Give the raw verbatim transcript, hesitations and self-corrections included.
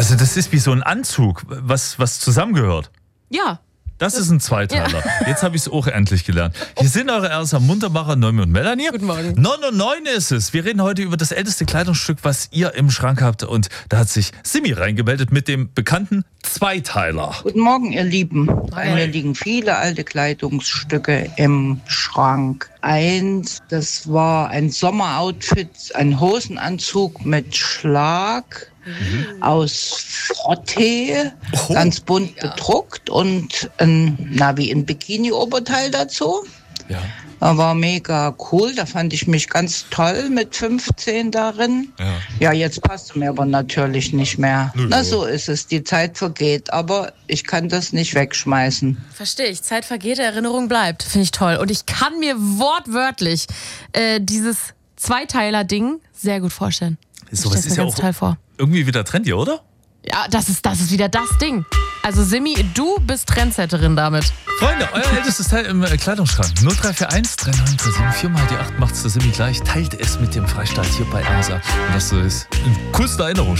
Also das ist wie so ein Anzug, was, was zusammengehört. Ja. Das ist ein Zweiteiler. Ja. Jetzt habe ich es auch endlich gelernt. Hier sind eure Erster Muntermacher, Noemi und Melanie. Guten Morgen. neun Uhr neun ist es. Wir reden heute über das älteste Kleidungsstück, was ihr im Schrank habt. Und da hat sich Simi reingemeldet mit dem bekannten Zweiteiler. Guten Morgen, ihr Lieben. Bei Hi. mir liegen viele alte Kleidungsstücke im Schrank. Eins, das war ein Sommeroutfit, ein Hosenanzug mit Schlag. Mhm. Aus Frottee, oh. ganz bunt ja. bedruckt und ein, na, wie ein Bikini-Oberteil dazu. Ja. Das war mega cool, da fand ich mich ganz toll mit fünfzehn darin. Ja, ja jetzt passt es mir aber natürlich nicht mehr. Nö, na, so ist es, die Zeit vergeht, aber ich kann das nicht wegschmeißen. Verstehe ich, Zeit vergeht, Erinnerung bleibt, finde ich toll. Und ich kann mir wortwörtlich äh, dieses Zweiteiler-Ding sehr gut vorstellen. So was ist ja auch toll vor. Irgendwie wieder trendy, oder? Ja, das ist, das ist wieder das Ding. Also Simi, du bist Trendsetterin damit. Freunde, euer ältestes Teil im äh, Kleidungsschrank. null drei vier eins drei neun drei sieben vier mal die acht macht's der Simi gleich. Teilt es mit dem Freistaat hier bei Ersa. Und das ist eine coolste Erinnerung.